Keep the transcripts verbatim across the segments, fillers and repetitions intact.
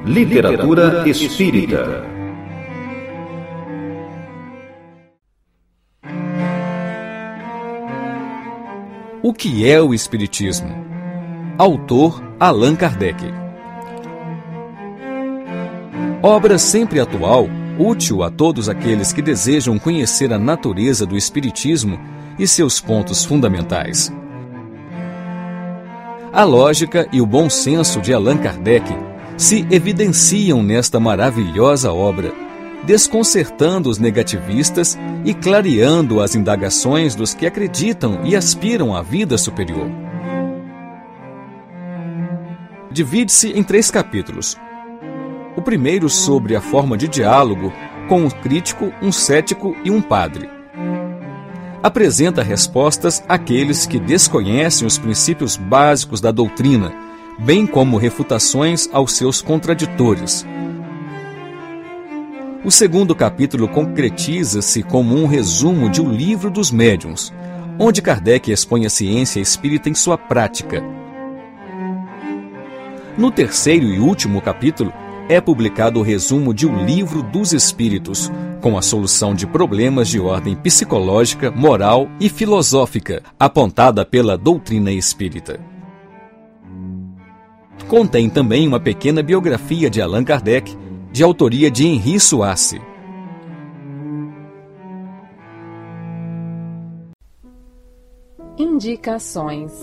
Literatura espírita. O que é o Espiritismo? Autor Allan Kardec. Obra sempre atual, útil a todos aqueles que desejam conhecer a natureza do Espiritismo e seus pontos fundamentais. A lógica e o bom senso de Allan Kardec se evidenciam nesta maravilhosa obra, desconcertando os negativistas e clareando as indagações dos que acreditam e aspiram à vida superior. Divide-se em três capítulos. O primeiro sobre a forma de diálogo com um crítico, um cético e um padre. Apresenta respostas àqueles que desconhecem os princípios básicos da doutrina, bem como refutações aos seus contraditores. O segundo capítulo concretiza-se como um resumo de O Livro dos Médiuns, onde Kardec expõe a ciência espírita em sua prática. No terceiro e último capítulo, é publicado o resumo de O Livro dos Espíritos, com a solução de problemas de ordem psicológica, moral e filosófica, apontada pela doutrina espírita. Contém também uma pequena biografia de Allan Kardec, de autoria de Henri Suassi. Indicações.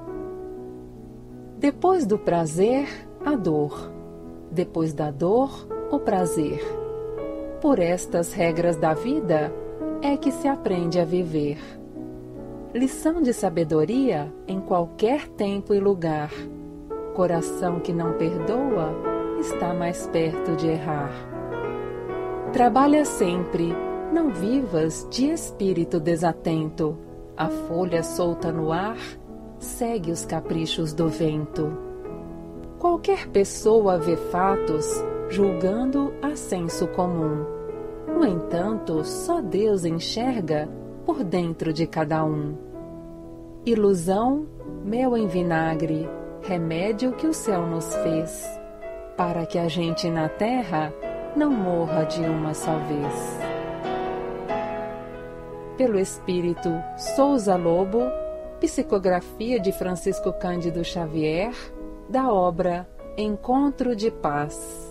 Depois do prazer, a dor. Depois da dor, o prazer. Por estas regras da vida é que se aprende a viver. Lição de sabedoria em qualquer tempo e lugar. Coração que não perdoa está mais perto de errar. Trabalha sempre, não vivas de espírito desatento. A folha solta no ar segue os caprichos do vento. Qualquer pessoa vê fatos julgando a senso comum. No entanto, só Deus enxerga por dentro de cada um. Ilusão, mel em vinagre, remédio que o céu nos fez, para que a gente na terra não morra de uma só vez. Pelo Espírito Souza Lobo, psicografia de Francisco Cândido Xavier, da obra Encontro de Paz.